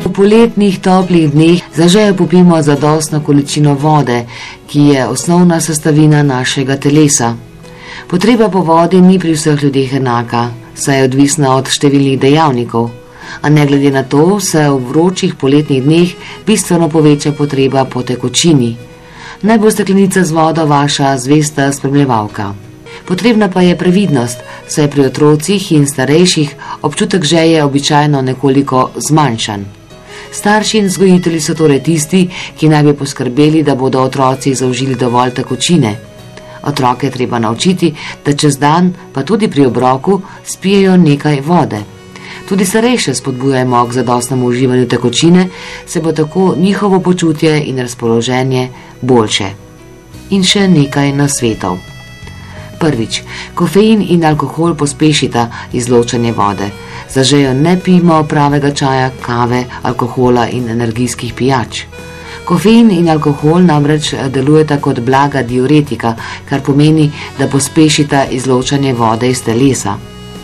V poletnih toplih dneh zažejo popimo zadostno količino vode, ki je osnovna sestavina našega telesa. Potreba po vodi ni pri vseh ljudeh enaka, saj je odvisna od številnih dejavnikov, a ne glede na to se v vročih poletnih dneh bistveno poveča potreba po tekočini. Naj bo steklenica z vodo vaša zvesta spremljevalka. Potrebna pa je previdnost, saj pri otrocih in starejših občutek žeje običajno nekoliko zmanjšan. Starši in vzgojitelji so torej tisti, ki naj bi poskrbeli, da bodo otroci zaužili dovolj tekočine. Otroke je treba naučiti, da čez dan, pa tudi pri obroku, spijejo nekaj vode. Tudi starejše spodbujajmo k zadostnemu uživanju tekočine, se bo tako njihovo počutje in razpoloženje boljše. In še nekaj nasvetov. Prvič, kofein in alkohol pospešita izločanje vode. Zažejo ne pijmo pravega čaja, kave, alkohola in energijskih pijač. Kofein in alkohol namreč delujeta kot blaga diuretika, kar pomeni, da pospešita izločanje vode iz telesa.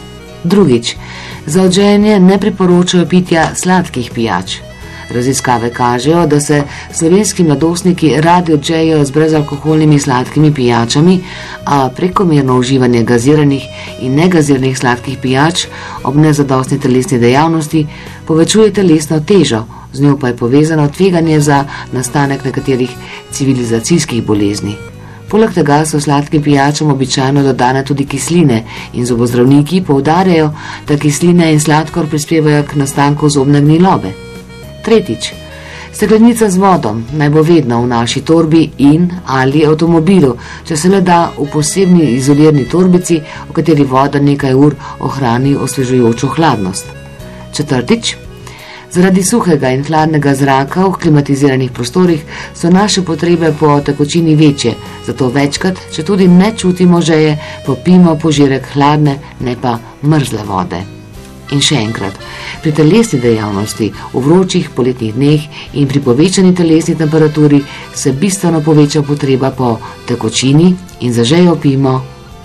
Drugič, za odženje ne priporočajo pitja sladkih pijač. Raziskave kažejo, da se slovenski mladostniki radi odžejo z brezalkoholnimi sladkimi pijačami, a prekomerno uživanje gaziranih in negaziranih sladkih pijač ob nezadostni telesni dejavnosti povečuje telesno težo, z njo pa je povezano tveganje za nastanek nekaterih civilizacijskih bolezni. Poleg tega so sladkim pijačam običajno dodane tudi kisline in zobozdravniki poudarjajo, da kisline in sladkor prispevajo k nastanku zobne gnilobe. Tretjič, steklenica z vodom naj bo vedno v naši torbi in ali avtomobilu, če se le da v posebni izolirni torbici, v kateri voda nekaj ur ohrani osvežujočo hladnost. Četrtič, zaradi suhega in hladnega zraka v klimatiziranih prostorih so naše potrebe po tekočini večje, zato večkrat, če tudi ne čutimo žeje, popijmo požirek hladne, ne pa mrzle vode. In še enkrat, pri telesni dejavnosti v vročih poletnih dneh in pri povečani telesni temperaturi se bistveno poveča potreba po tekočini in za žejo pijmo